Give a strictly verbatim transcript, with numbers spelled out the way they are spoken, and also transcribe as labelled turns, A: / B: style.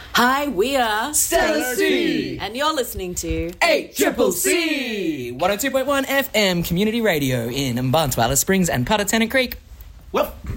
A: Hi, we are
B: Stellar C,
A: and you're listening to
B: eight Triple C, one oh two point one F M Community Radio in Mbantwala Springs and Patatena Creek.
C: Well,